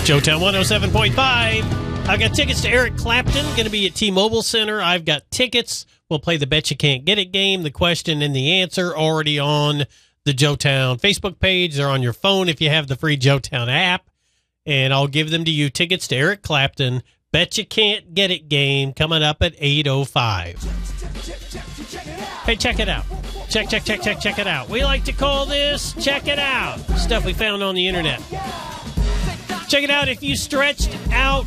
Joetown 107.5. I've got tickets to Eric Clapton, going to be at T-Mobile Center. I've got tickets. We'll play the Bet You Can't Get It game. The question and the answer already on the Joetown Facebook page. They're on your phone if you have the free Joetown app. And I'll give them to you. Tickets to Eric Clapton, Bet You Can't Get It game coming up at 8:05. Hey, check it out. Check it out. We like to call this Check It Out. Stuff we found on the internet. Check it out. If you stretched out